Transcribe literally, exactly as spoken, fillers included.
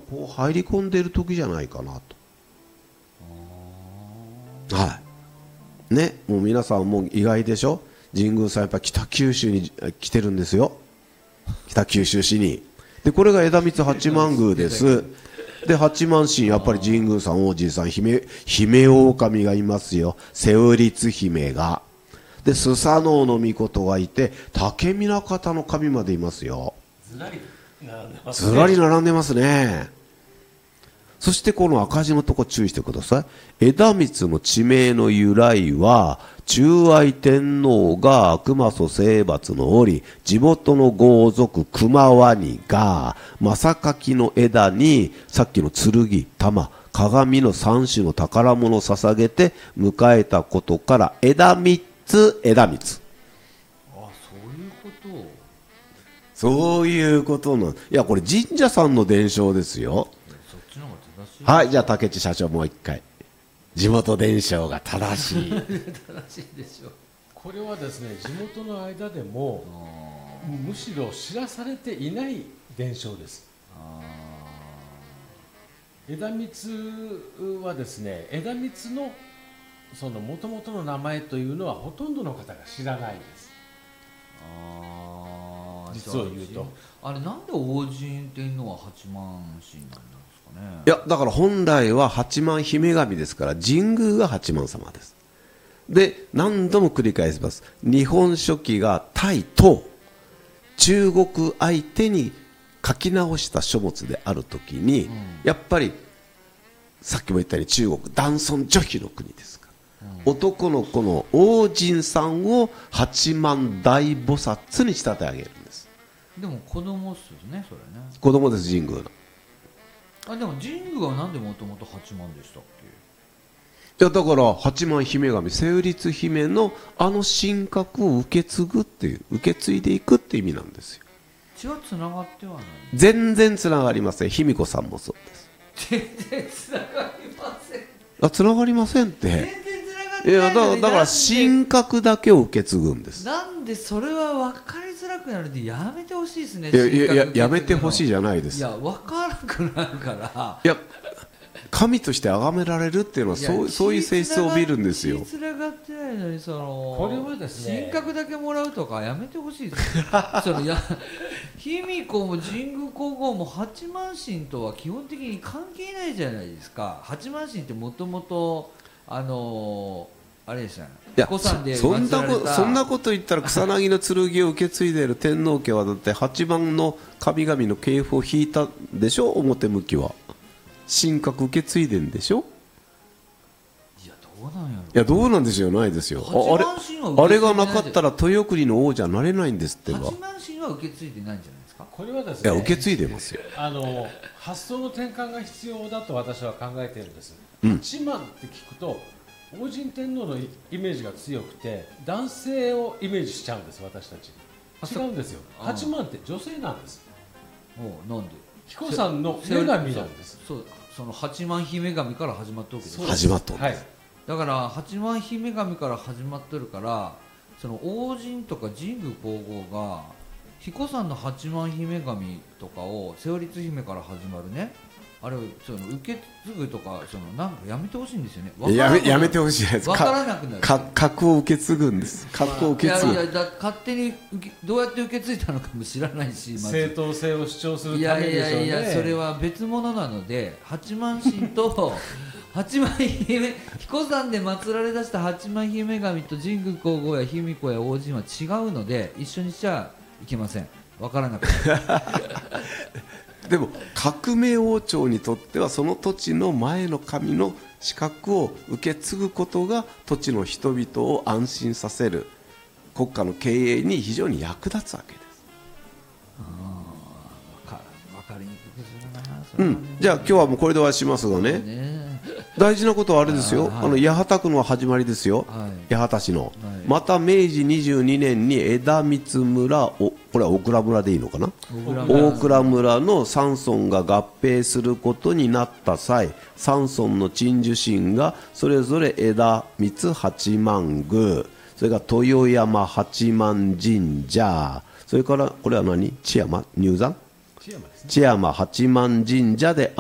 こう入り込んでいる時じゃないかなと。はいね、もう皆さんもう意外でしょ。神宮さんやっぱ北九州に来てるんですよ。北九州市に。でこれが枝光八幡宮です。で八幡市にやっぱり神宮さん、王子さん、姫姫狼がいますよ。瀬尾律姫が。でスサノオノミコトがいて、竹湊方の神までいますよ。 ずらり並んでますね。 ずらり並んでますね。そしてこの赤字のとこ注意してください。枝光の地名の由来は、中愛天皇が熊祖征伐の折、地元の豪族熊ワニが正柿の枝にさっきの剣、玉、鏡の三種の宝物を捧げて迎えたことから、枝三つ枝光。 あ、そういうこと。 そういうことの、いやこれ神社さんの伝承ですよ。 そっちの方が正しい。 はい、じゃあ竹地社長もう一回。地元伝承が正しい。 正しいでしょ。 これはですね、地元の間でもむしろ知らされていない伝承です。 あ枝光はですね、枝光のその元々の名前というのはほとんどの方が知らないです。 あ、 実を言うと、 あれなんで王神天皇は八幡神なんですかね。 いやだから本来は八幡姫神ですから、神宮が八幡様です。で何度も繰り返します。日本書紀がタイと中国相手に書き直した書物であるときに、うん、やっぱりさっきも言ったように中国男尊女卑の国ですから、うん、男の子の王神さんを八幡大菩薩に仕立て上げるんです。 でも子供っすね、それね。 子供です、神宮の。 あ、でも神宮はなんでもともと八幡でしたっけ。 いやだから八幡姫神、瀬尾律姫のあの神格を受け継ぐっていう、受け継いでいくって意味なんですよ。 血はつながってはない。 全然つながりません。卑弥呼さんもそうです。 全然つながりません。 あ、つながりませんって。 全然つながってない。いやだからだから神格だけを受け継ぐんです。 なんでそれは分かりづらくなるんでやめてほしいですね。 いやいやいや、やめてほしいじゃないです。 いや分からなくなるから。 いや神として崇められるっていうのはそう、そういう性質を帯びるんですよ。 血つながってないのにそのこれはですね、 神格だけもらうとかやめてほしいですそのや卑弥呼も神宮皇后も八幡神とは基本的に関係ないじゃないですか。八幡神ってもともとあのー、あれでしたね。 いや そ, そ, んなこそんなこと言ったら草薙の剣を受け継いでいる天皇家はだって八幡の神々の系譜を引いたでしょ。表向きは神格受け継いでんでしょ。 いやどうなんやろ。 いやどうなんでしょうないですよ。あれあれがなかったら豊国の王者になれないんですってば。 八幡神は受け継いでないんじゃないですか。 これはですね、 いや受け継いでますよ。 あの発想の転換が必要だと私は考えているんです、 うん、 八幡って聞くと王神天皇のイメージが強くて男性をイメージしちゃうんです。私たち違うんですよ。八幡って女性なんです。 おなんで彦さんの女神なんです。 そう、その八幡姫神から始まったわけです。 始まったんです、 はい、 だから八幡姫神から始まってるから、その王神とか神宮皇后が彦山の八幡姫神とかを瀬尾律姫から始まるね、あれをその受け継ぐとか、そのなんかやめてほしいんですよね。 やめやめてほしいです。 分からなくなる。 か格を受け継ぐんです。格を受け継ぐ。 いやいやだ勝手に受けどうやって受け継いだのかも知らないし、まず正当性を主張するいやいためでしょうね。 やいやそれは別物なので、八幡神と八幡姫彦山で祀られ出した八幡姫神と神宮皇后や卑弥呼や王神は違うので一緒にしちゃいけません。分からなくなるでも革命王朝にとってはその土地の前の神の資格を受け継ぐことが土地の人々を安心させる国家の経営に非常に役立つわけです。 あか分かりにくくするなそれ、ね、うん、じゃあ今日はもうこれでお会いしますがね、 ね大事なことはあれですよ、 あ、 あの八幡区の始まりですよ、はい、八幡市の、はい、また明治にじゅうにねんに枝光村おこれは大倉村でいいのかな、大倉村の三村が合併することになった際、三村の鎮守神がそれぞれ枝光八幡宮、それから豊山八幡神社、それからこれは何、千山入山、千山八幡神社で